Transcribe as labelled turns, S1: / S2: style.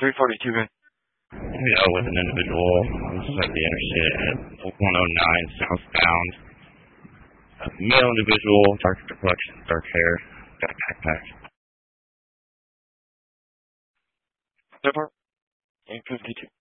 S1: 342, man.
S2: Yeah, with an individual. This is at the interstate at 109 southbound. Male individual, dark complexion, dark hair, got a backpack.
S1: So far, 852.